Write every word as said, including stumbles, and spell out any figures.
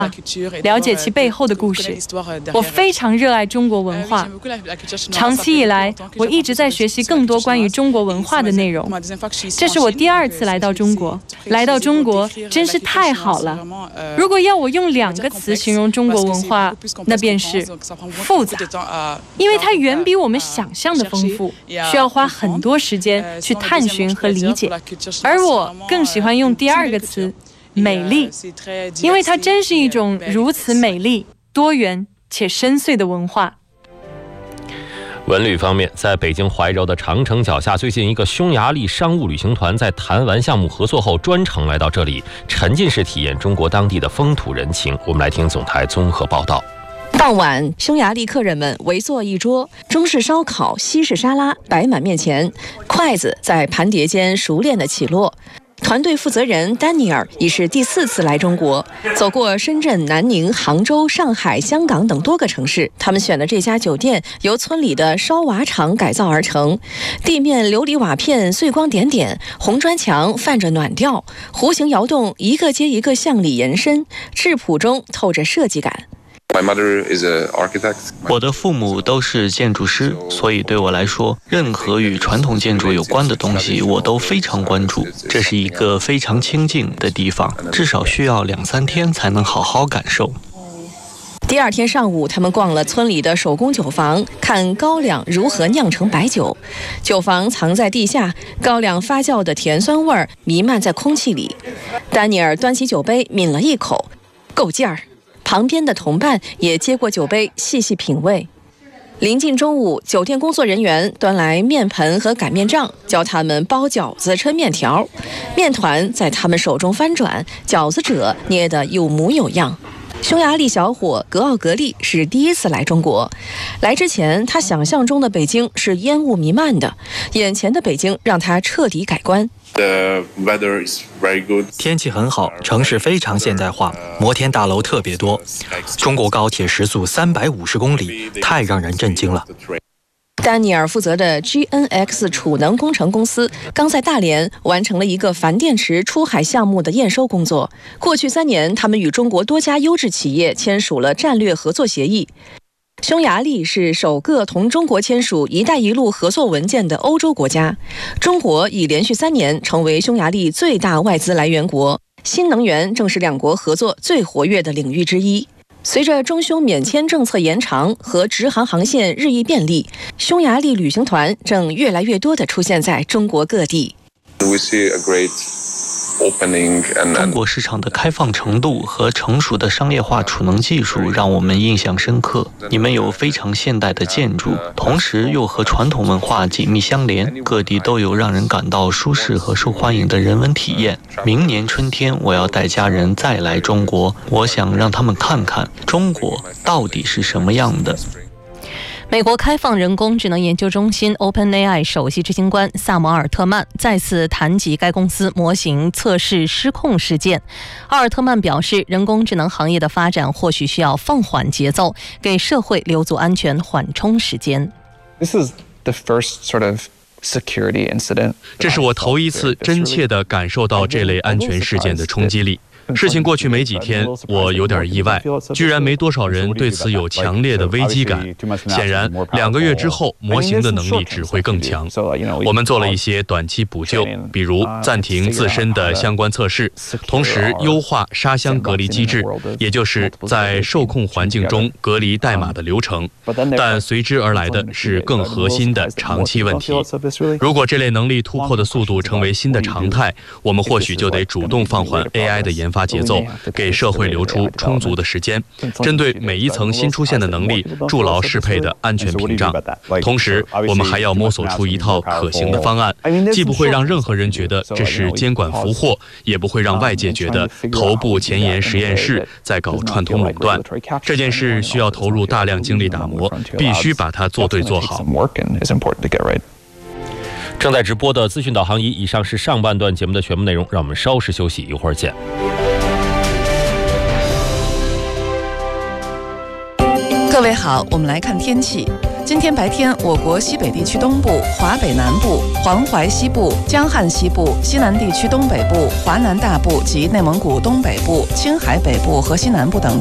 了解其背后的故事。我非常热爱中国文化，长期以来，我一直在学习更多关于中国文化的内容。这是我第二次来到中国，来到中国真是太好了。如果要我用两个词形容中国文化，那便是复杂，因为它远比我们想象的丰富，需要花很多时间去探寻和理解。而我更喜欢用第二个词，美丽，因为它真是一种如此美丽、多元且深邃的文化。 文旅方面，在北京怀柔的长城脚下，最近一个匈牙利商务旅行团在谈完项目合作后，专程来到这里，沉浸式体验中国当地的风土人情。我们来听总台综合报道。 当晚，匈牙利客人们围坐一桌，中式烧烤、西式沙拉摆满面前，筷子在盘碟间熟练地起落。团队负责人丹尼尔已是第四次来中国，走过深圳、南宁、杭州、上海、香港等多个城市。他们选的这家酒店由村里的烧瓦厂改造而成，地面琉璃瓦片碎光点点，红砖墙泛着暖调，弧形窑洞一个接一个向里延伸，质朴中透着设计感。 我的父母都是建筑师，所以对我来说，任何与传统建筑有关的东西我都非常关注。这是一个非常清静的地方，至少需要两三天才能好好感受。 第二天上午，他们逛了村里的手工酒坊，看高粱如何酿成白酒。酒坊藏在地下，高粱发酵的甜酸味儿弥漫在空气里。丹尼尔端起酒杯抿了一口，够劲儿。旁边的同伴也接过酒杯，细细品味。临近中午，酒店工作人员端来面盆和擀面杖，教他们包饺子、抻面条。面团在他们手中翻转，饺子褶捏得有模有样。匈牙利小伙格奥格利是第一次来中国，来之前他想象中的北京是烟雾弥漫的，眼前的北京让他彻底改观。 天气很好，城市非常现代化，摩天大楼特别多。中国高铁时速三百五十公里，太让人震惊了。 丹尼尔负责的 G N X 储能工程公司刚在大连完成了一个钒电池出海项目的验收工作。过去三年，他们与中国多家优质企业签署了战略合作协议。匈牙利是首个同中国签署“一带一路”合作文件的欧洲国家。中国已连续三年成为匈牙利最大外资来源国，新能源正是两国合作最活跃的领域之一。随着中匈免签政策延长和直航航线日益便利，匈牙利旅行团正越来越多地出现在中国各地。 中国市场的开放程度和成熟的商业化储能技术让我们印象深刻。你们有非常现代的建筑，同时又和传统文化紧密相连，各地都有让人感到舒适和受欢迎的人文体验。明年春天我要带家人再来中国，我想让他们看看中国到底是什么样的。 美国开放人工智能研究中心 OpenAI 首席执行官萨摩尔特曼再次谈及该公司模型测试失控事件。奥尔特曼表示，人工智能行业的发展或许需要放缓节奏，给社会留足安全缓冲时间。 This is the first sort of security incident. 这是我头一次真切地感受到这类安全事件的冲击力。事情过去没几天，我有点意外，居然没多少人对此有强烈的危机感。显然，两个月之后，模型的能力只会更强。我们做了一些短期补救，比如暂停自身的相关测试，同时优化沙箱隔离机制，也就是在受控环境中隔离代码的流程。但随之而来的是更核心的长期问题。如果这类能力突破的速度成为新的常态，我们或许就得主动放缓 A I 的研发节奏，给社会留出充足的时间，针对每一层新出现的能力筑牢适配的安全屏障。同时，我们还要摸索出一套可行的方案，既不会让任何人觉得这是监管俘获，也不会让外界觉得头部前沿实验室在搞串通垄断。这件事需要投入大量精力打磨，必须把它做对做好。 正在直播的资讯导航仪，以上是上半段节目的全部内容，让我们稍事休息，一会儿见。 各位好，我们来看天气。 今天白天，我国西北地区东部、华北南部、黄淮西部、江汉西部、西南地区东北部、华南大部及内蒙古东北部、青海北部和西南部等